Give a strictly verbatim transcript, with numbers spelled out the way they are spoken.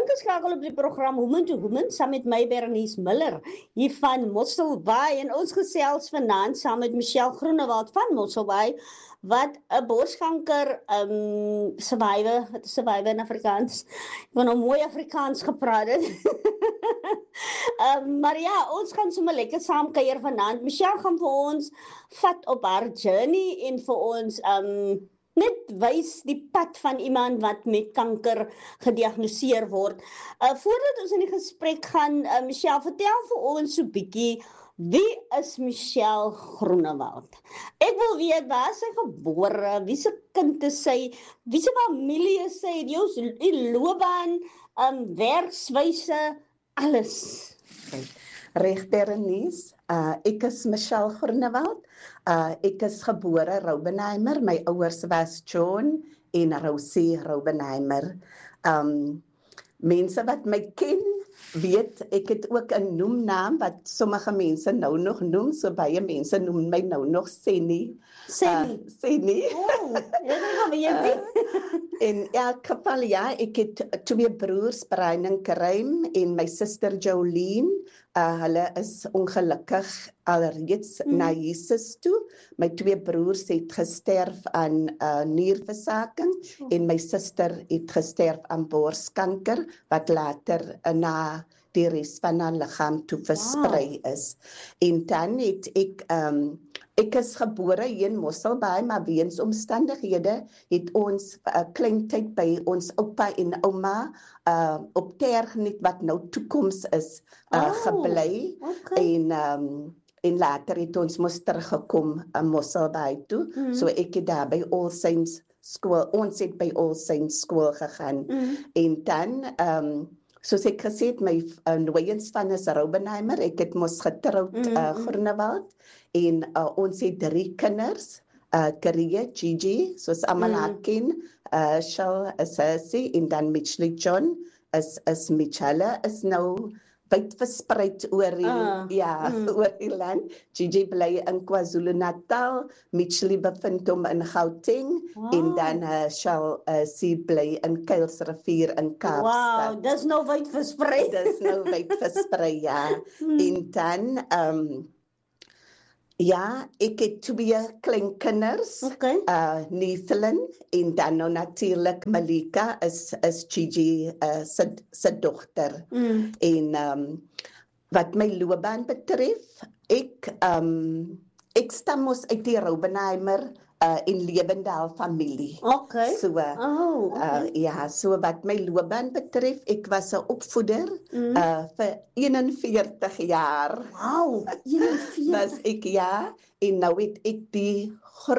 ingeskakel op die program Woman to Woman saam met my Bernice Miller hier van Mosselbaai en ons gesels vanaand saam met Michelle Groenewald van Mosselbaai wat 'n borskanker um, survivor, wat is survivor in Afrikaans? Ek wil nou mooi Afrikaans gepraat het. um, maar ja, ons gaan sommer lekker saam kuier vanaand. Michelle gaan vir ons vat op haar journey en vir ons um, net wys die pad van iemand wat met kanker gediagnoseer word. Uh, voordat ons in die gesprek gaan, uh, Michelle, vertel vir ons so 'n bietjie, wie is Michelle Groenewald? Ek wil weet, waar is sy gebore, wie se kind is sy, wie se familie is sy, die loopbaan, um, werkswyse, alles. Reg, Bernice, uh, ek is Michelle Groenewald. Uh, ek is gebore Roubenheimer. My ouers was John en Rosie Roubenheimer. Um, mense wat my ken, weet, ek het ook 'n noemnaam wat sommige mense nou nog noem, so baie mense noem my nou nog Senny. Senny. Uh, Senny. Oh, ja, jy weet. In elk geval, ja, ek het twee broers, Brian en Karim, en my suster Jolene. Uh, hulle is ongelukkig alreeds mm. na Jesus toe. My twee broers het gesterf aan uh, nierversaking oh. en my suster het gesterf aan borskanker, wat later uh, na die res van haar liggaam toe versprei wow. is. En dan het ek, um, ek is gebore hier in Mosselbaai, maar weens omstandighede het ons 'n uh, klein tyd by ons oupa en ouma uh, op Tergniet, wat nou toekoms is, uh, oh, gebly. Okay. En, um, en later het ons moes teruggekom in Mosselbaai toe. Mm. So ek het daar by All Saints skool, ons het by All Saints skool gegaan. Mm. En dan, um, soos ek gesê het, my uh, nooiens van is Roubenheimer, ek het mos getrouwd mm-hmm. uh, Groenewald, en uh, ons het drie kinders, uh, Karie, Gigi, soos almal mm. haar ken, uh, Shell, Assassi, en dan Mitchell John, is, is Michelle, is nou wyd verspreid oor die, uh, ja, mm. oor die land. Gigi bly in KwaZulu-Natal, Mitchell bevind hom in Gauteng, wow. en dan uh, Shell uh, sy bly in Kuilsrivier in Kaapstad. Wow, dis nou wyd versprei. Dis nou wyd versprei, ja. mm. En dan, um, ja, ek het twee kleinkinders, okay. uh, Nathan, en dan nou natuurlijk Malika is, is Gigi uh, sy, sy dochter. Mm. En um, wat my loopbaan betref, ek, um, ek stam mos uit die Roubenheimer uh, en Lewendal familie. Okay. So, oh, okay. uh, ja, so wat my loopbaan betref, ek was 'n opvoeder mm. uh, vir eenenveertig jaar. Wow, eenenveertig. Was ek, ja, en nou het ek die